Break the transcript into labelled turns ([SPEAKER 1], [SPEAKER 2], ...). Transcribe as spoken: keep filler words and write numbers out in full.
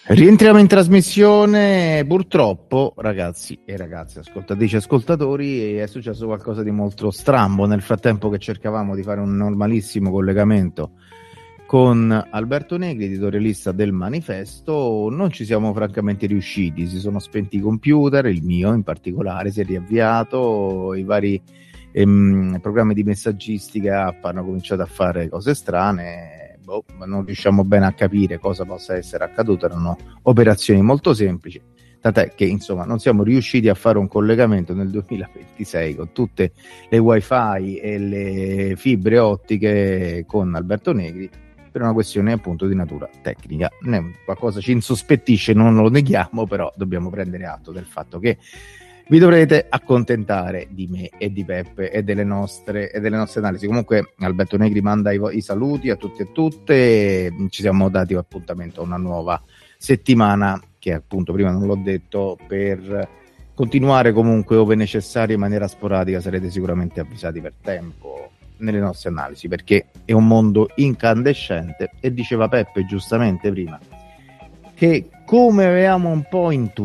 [SPEAKER 1] Rientriamo in trasmissione. Purtroppo, ragazzi e ragazze, ascoltatrici e ascoltatori, è successo qualcosa di molto strambo. Nel frattempo che cercavamo di fare un normalissimo collegamento con Alberto Negri, editorialista del Manifesto, non ci siamo francamente riusciti. Si sono spenti i computer, il mio in particolare si è riavviato, i vari ehm, programmi di messaggistica hanno cominciato a fare cose strane. Boh, ma non riusciamo bene a capire cosa possa essere accaduto. Erano operazioni molto semplici, tant'è che insomma non siamo riusciti a fare un collegamento nel duemilaventisei con tutte le wifi e le fibre ottiche con Alberto Negri, per una questione appunto di natura tecnica. Qualcosa ci insospettisce, non lo neghiamo, però dobbiamo prendere atto del fatto che vi dovrete accontentare di me e di Peppe e delle nostre, e delle nostre analisi. Comunque Alberto Negri manda i, i saluti a tutti e tutte, e ci siamo dati appuntamento a una nuova settimana che appunto prima non l'ho detto, per continuare comunque ove necessario in maniera sporadica. Sarete sicuramente avvisati per tempo nelle nostre analisi, perché è un mondo incandescente. E diceva Peppe giustamente prima che, come avevamo un po' intuito,